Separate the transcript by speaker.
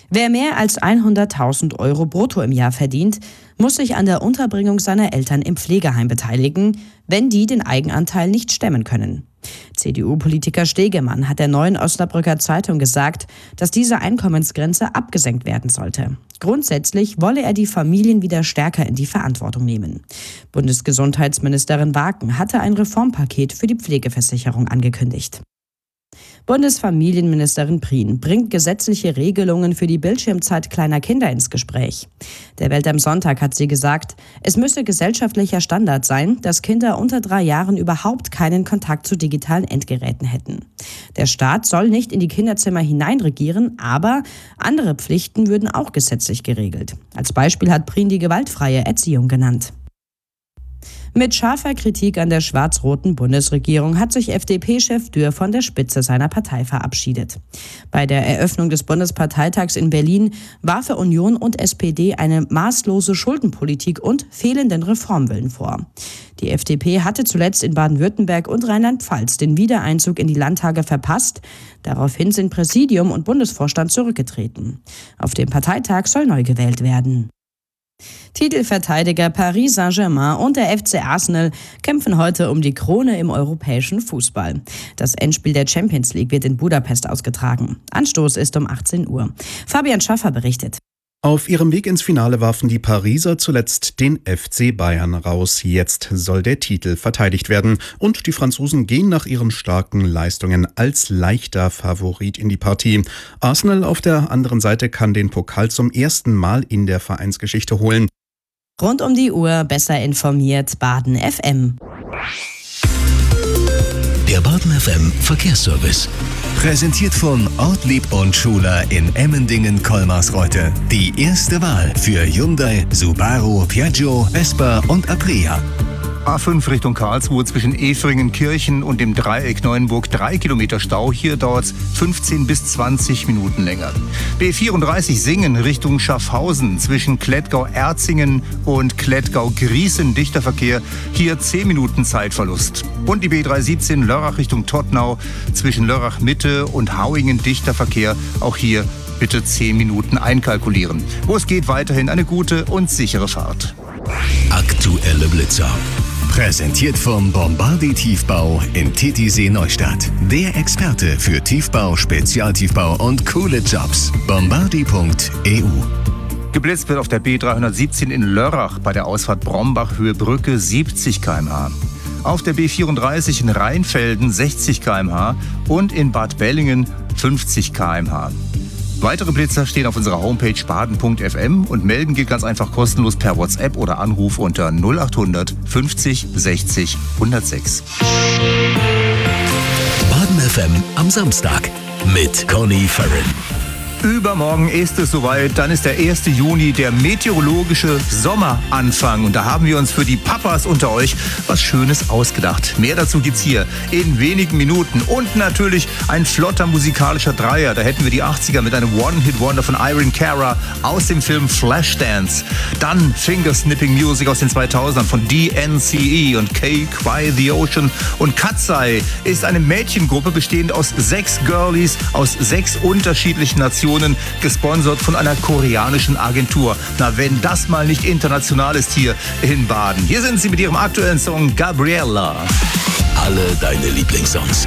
Speaker 1: Wer mehr als 100.000 Euro brutto im Jahr verdient, muss sich an der Unterbringung seiner Eltern im Pflegeheim beteiligen, wenn die den Eigenanteil nicht stemmen können. CDU-Politiker Stegemann hat der Neuen Osnabrücker Zeitung gesagt, dass diese Einkommensgrenze abgesenkt werden sollte. Grundsätzlich wolle er die Familien wieder stärker in die Verantwortung nehmen. Bundesgesundheitsministerin Waken hatte ein Reformpaket für die Pflegeversicherung angekündigt. Bundesfamilienministerin Prien bringt gesetzliche Regelungen für die Bildschirmzeit kleiner Kinder ins Gespräch. Der Welt am Sonntag hat sie gesagt, es müsse gesellschaftlicher Standard sein, dass Kinder unter 3 Jahren überhaupt keinen Kontakt zu digitalen Endgeräten hätten. Der Staat soll nicht in die Kinderzimmer hineinregieren, aber andere Pflichten würden auch gesetzlich geregelt. Als Beispiel hat Prien die gewaltfreie Erziehung genannt. Mit scharfer Kritik an der schwarz-roten Bundesregierung hat sich FDP-Chef Dürr von der Spitze seiner Partei verabschiedet. Bei der Eröffnung des Bundesparteitags in Berlin warf er Union und SPD eine maßlose Schuldenpolitik und fehlenden Reformwillen vor. Die FDP hatte zuletzt in Baden-Württemberg und Rheinland-Pfalz den Wiedereinzug in die Landtage verpasst. Daraufhin sind Präsidium und Bundesvorstand zurückgetreten. Auf dem Parteitag soll neu gewählt werden. Titelverteidiger Paris Saint-Germain und der FC Arsenal kämpfen heute um die Krone im europäischen Fußball. Das Endspiel der Champions League wird in Budapest ausgetragen. Anstoß ist um 18 Uhr. Fabian Schaffer berichtet.
Speaker 2: Auf ihrem Weg ins Finale warfen die Pariser zuletzt den FC Bayern raus. Jetzt soll der Titel verteidigt werden. Und die Franzosen gehen nach ihren starken Leistungen als leichter Favorit in die Partie. Arsenal auf der anderen Seite kann den Pokal zum ersten Mal in der Vereinsgeschichte holen.
Speaker 1: Rund um die Uhr besser informiert Baden FM.
Speaker 3: Der Baden FM Verkehrsservice. Präsentiert von Ortlieb und Schuler in Emmendingen-Kolmarsreuth. Die erste Wahl für Hyundai, Subaru, Piaggio, Vespa und Aprilia.
Speaker 4: A5 Richtung Karlsruhe zwischen Efringen-Kirchen und dem Dreieck Neuenburg 3 Kilometer Stau. Hier dauert es 15 bis 20 Minuten länger. B34 Singen Richtung Schaffhausen zwischen Klettgau-Erzingen und Klettgau-Griesen dichter Verkehr. Hier 10 Minuten Zeitverlust. Und die B317 Lörrach Richtung Todtnau zwischen Lörrach-Mitte und Hauingen dichter Verkehr. Auch hier bitte 10 Minuten einkalkulieren. Wo es geht, weiterhin eine gute und sichere Fahrt.
Speaker 3: Aktuelle Blitzer. Präsentiert vom Bombardi Tiefbau in Titisee Neustadt. Der Experte für Tiefbau, Spezialtiefbau und coole Jobs. Bombardi.eu.
Speaker 4: Geblitzt wird auf der B317 in Lörrach bei der Ausfahrt Brombach-Höhe Brücke 70 km/h. Auf der B34 in Rheinfelden 60 km/h und in Bad Bellingen 50 km/h. Weitere Blitzer stehen auf unserer Homepage baden.fm und melden geht ganz einfach kostenlos per WhatsApp oder Anruf unter 0800 50 60 106.
Speaker 3: Baden FM am Samstag mit Conny Farren.
Speaker 4: Übermorgen ist es soweit, dann ist der 1. Juni, der meteorologische Sommeranfang. Und da haben wir uns für die Papas unter euch was Schönes ausgedacht. Mehr dazu gibt's hier in wenigen Minuten. Und natürlich ein flotter musikalischer Dreier. Da hätten wir die 80er mit einem One-Hit-Wonder von Irene Cara aus dem Film Flashdance. Dann Finger-Snipping-Music aus den 2000ern von DNCE und Cake by the Ocean. Und Katsai ist eine Mädchengruppe bestehend aus 6 Girlies aus 6 unterschiedlichen Nationen, gesponsert von einer koreanischen Agentur. Na, wenn das mal nicht international ist hier in Baden. Hier sind sie mit ihrem aktuellen Song Gabriella.
Speaker 3: Alle deine Lieblingssongs